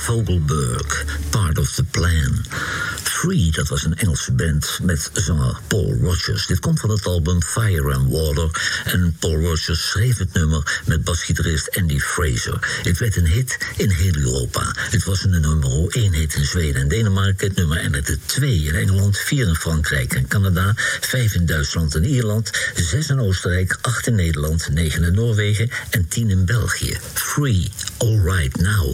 Vogelberg, Part of the Plan. Free, dat was een Engelse band met zanger Paul Rodgers. Dit komt van het album Fire and Water. En Paul Rodgers schreef het nummer met basgitarist Andy Fraser. Het werd een hit in heel Europa. Het was een nummer 1 hit in Zweden en Denemarken. Het nummer eindigde 2 in Engeland, 4 in Frankrijk en Canada, 5 in Duitsland en Ierland, 6 in Oostenrijk, 8 in Nederland, 9 in Noorwegen en 10 in België. Free, All Right Now.